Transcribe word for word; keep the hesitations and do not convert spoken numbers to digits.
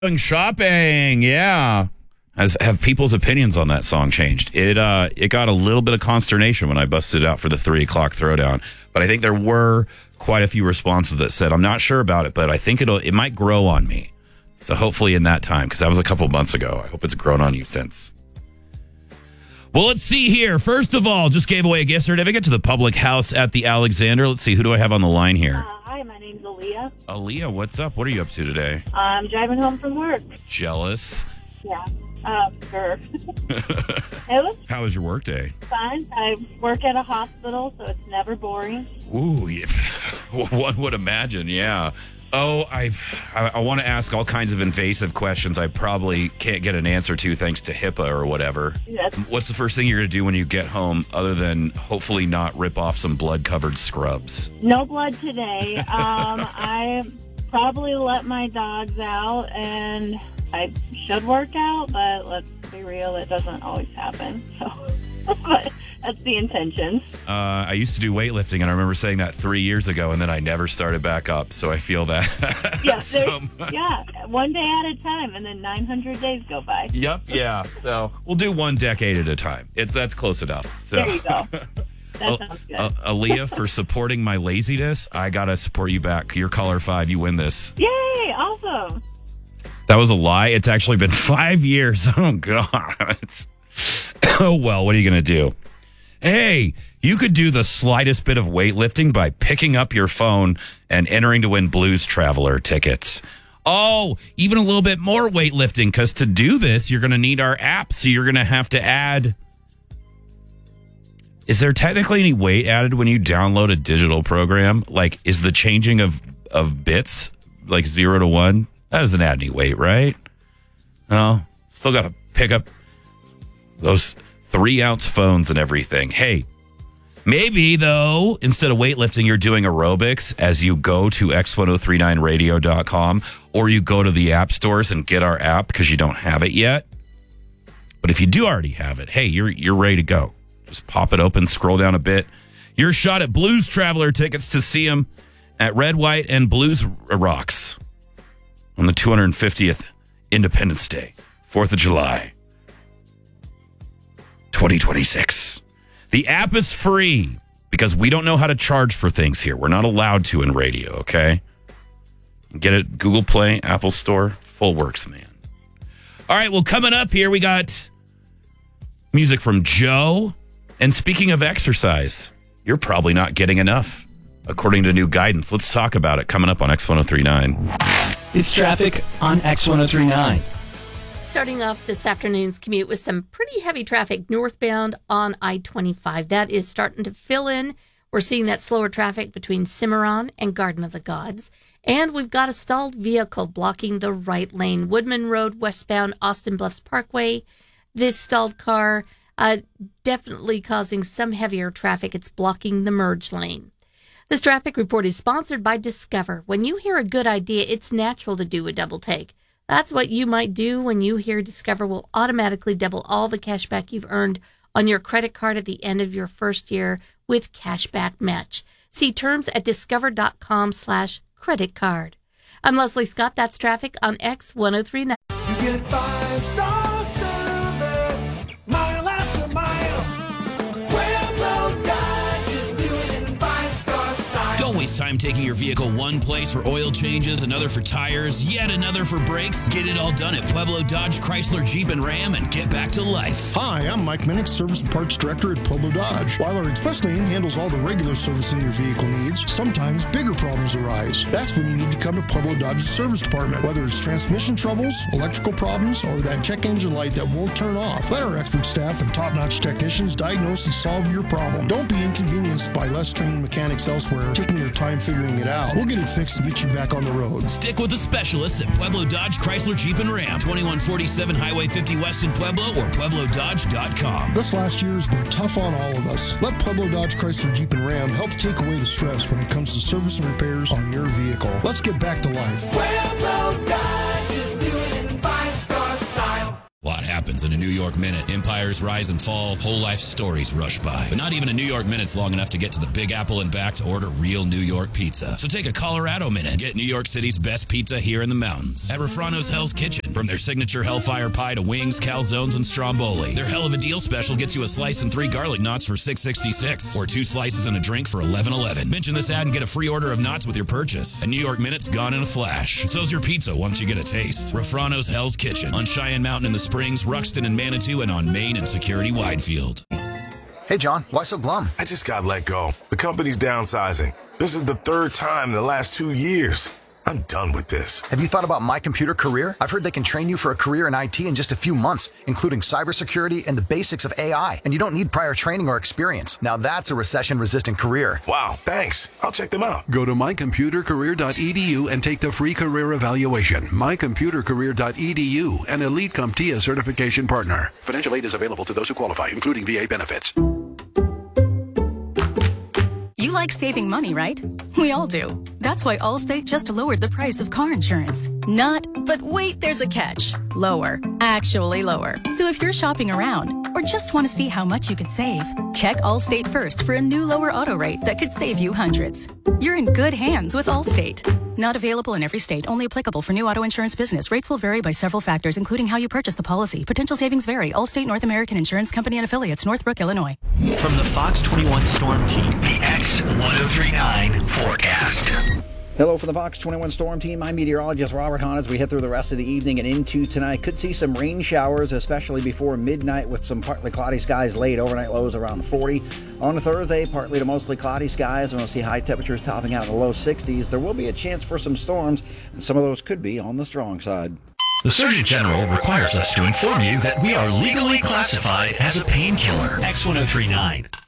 Going shopping, yeah. Has have people's opinions on that song changed? It uh, it got a little bit of consternation when I busted it out for the three o'clock throwdown, but I think there were quite a few responses that said, "I'm not sure about it, but I think it'll it might grow on me." So hopefully in that time, because that was a couple months ago. I hope it's grown on you since. Well, let's see here. First of all, just gave away a gift certificate to the Public House at the Alexander. Let's see, who do I have on the line here? Uh, hi, my name's Aaliyah. Aaliyah, what's up? What are you up to today? I'm driving home from work. Jealous. Yeah, um, sure. It was How was your work day? fun. I work at a hospital, so it's never boring. Ooh, yeah. One would imagine, yeah. Oh, I I, I want to ask all kinds of invasive questions I probably can't get an answer to thanks to HIPAA or whatever. Yes. What's the first thing you're going to do when you get home other than hopefully not rip off some blood-covered scrubs? No blood today. Um, I probably let my dogs out, and I should work out, but let's be real, it doesn't always happen. So, but that's the intention. Uh, I used to do weightlifting, and I remember saying that three years ago, and then I never started back up, so I feel that. Yeah, so, yeah, one day at a time, and then nine hundred days go by. Yep, yeah. So we'll do one decade at a time. It's That's close enough. So. There you go. That sounds good. Uh, Aaliyah, for supporting my laziness, I got to support you back. You're caller five. You win this. Yay, awesome. That was a lie. It's actually been five years. Oh, God. Oh, well, what are you going to do? Hey, you could do the slightest bit of weightlifting by picking up your phone and entering to win Blues Traveler tickets. Oh, even a little bit more weightlifting, because to do this, you're going to need our app, so you're going to have to add... Is there technically any weight added when you download a digital program? Like, is the changing of, of bits, like zero to one? That doesn't add any weight, right? No, still got to pick up those three-ounce phones and everything. Hey, maybe, though, instead of weightlifting, you're doing aerobics as you go to x ten thirty-nine radio dot com, or you go to the app stores and get our app because you don't have it yet. But if you do already have it, hey, you're you're ready to go. Just pop it open, scroll down a bit. Your shot at Blues Traveler tickets to see them at Red, White, and Blues Rocks on the two hundred fiftieth Independence Day, fourth of July, twenty twenty-six. The app is free because we don't know how to charge for things here. We're not allowed to in radio, okay? Get it, Google Play, Apple Store, full works, man. All right, well, coming up here, we got music from Joe. And speaking of exercise, you're probably not getting enough, according to new guidance. Let's talk about it coming up on X ten thirty-nine. It's traffic on X ten thirty-nine. Starting off this afternoon's commute with some pretty heavy traffic northbound on I twenty-five. That is starting to fill in. We're seeing that slower traffic between Cimarron and Garden of the Gods. And we've got a stalled vehicle blocking the right lane. Woodman Road, westbound Austin Bluffs Parkway. This stalled car uh, definitely causing some heavier traffic. It's blocking the merge lane. This traffic report is sponsored by Discover. When you hear a good idea, it's natural to do a double take. That's what you might do when you hear Discover will automatically double all the cash back you've earned on your credit card at the end of your first year with Cashback Match. See terms at discover.com slash credit card. I'm Leslie Scott. That's traffic on X ten thirty-nine. You get five-star service, mile after mile. Pueblo Dodge is doing in five-star style. Don't waste time taking your vehicle one place for oil changes, another for tires, yet another for brakes. Get it all done at Pueblo Dodge, Chrysler, Jeep, and Ram and get back to life. Hi, I'm Mike Minnick, Service and Parts Director at Pueblo Dodge. While our express lane handles all the regular servicing your vehicle needs, sometimes bigger problems arise. That's when you need to come to Pueblo Dodge's service department. Whether it's transmission troubles, electrical problems, or that check engine light that won't turn off, let our expert staff and top-notch technicians diagnose and solve your problem. Don't be inconvenienced by less trained mechanics elsewhere taking their time figuring it out. We'll get it fixed to get you back on the road. Stick with the specialists at Pueblo Dodge, Chrysler, Jeep, and Ram. twenty-one forty-seven Highway fifty West in Pueblo or pueblo dodge dot com. This last year has been tough on all of us. Let Pueblo Dodge, Chrysler, Jeep, and Ram help take away the stress when it comes to service and repairs on your vehicle. Let's get back to life. Pueblo Dodge is doing in five-star style. A lot happens in a New York York Minute. Empires rise and fall, whole life stories rush by. But not even a New York Minute's long enough to get to the Big Apple and back to order real New York pizza. So take a Colorado Minute. Get New York City's best pizza here in the mountains. At Refrano's Hell's Kitchen. From their signature Hellfire Pie to wings, calzones, and stromboli. Their Hell of a Deal special gets you a slice and three garlic knots for six sixty-six, or two slices and a drink for eleven eleven. Mention this ad and get a free order of knots with your purchase. A New York Minute's gone in a flash. So's your pizza once you get a taste. Refrano's Hell's Kitchen on Cheyenne Mountain in the Springs, Ruxton and Manitou, and on Main and Security Widefield. Hey, John, why so glum? I just got let go. The company's downsizing. This is the third time in the last two years. I'm done with this. Have you thought about My Computer Career? I've heard they can train you for a career in I T in just a few months, including cybersecurity and the basics of A I. And you don't need prior training or experience. Now that's a recession-resistant career. Wow, thanks. I'll check them out. Go to my computer career dot e d u and take the free career evaluation. my computer career dot e d u, an Elite CompTIA certification partner. Financial aid is available to those who qualify, including V A benefits. You like saving money, right? We all do. That's why Allstate just lowered the price of car insurance. Not, but wait, there's a catch. Lower. Actually lower. So if you're shopping around or just want to see how much you could save, check Allstate first for a new lower auto rate that could save you hundreds. You're in good hands with Allstate. Not available in every state. Only applicable for new auto insurance business. Rates will vary by several factors, including how you purchase the policy. Potential savings vary. Allstate North American Insurance Company and Affiliates, Northbrook, Illinois. From the Fox twenty-one Storm Team, the X ten thirty-nine forecast. Hello from the Fox twenty-one Storm Team. I'm meteorologist Robert Hahn. As we head through the rest of the evening and into tonight, could see some rain showers, especially before midnight, with some partly cloudy skies late. Overnight lows around forty. On Thursday, partly to mostly cloudy skies, and we'll see high temperatures topping out in the low sixties. There will be a chance for some storms, and some of those could be on the strong side. The Surgeon General requires us to inform you that we are legally classified as a painkiller. X ten thirty-nine.